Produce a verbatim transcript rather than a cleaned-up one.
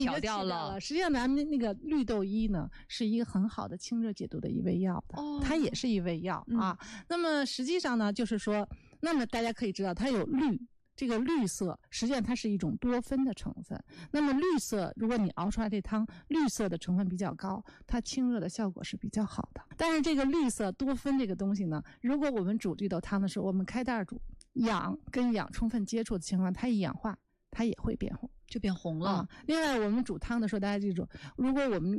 调掉了。 实际上咱们那个绿豆伊呢是一个很好的清热解毒的一味药的、哦、它也是一味药、嗯、啊。那么实际上呢就是说，那么大家可以知道它有绿，这个绿色实际上它是一种多酚的成分。那么绿色如果你熬出来这汤绿色的成分比较高，它清热的效果是比较好的。但是这个绿色多酚这个东西呢，如果我们煮绿豆汤的时候，我们开袋煮，氧跟氧充分接触的情况，它一氧化它也会变红， 就变红了、 啊、另外我们煮汤的时候大家记住，如果我们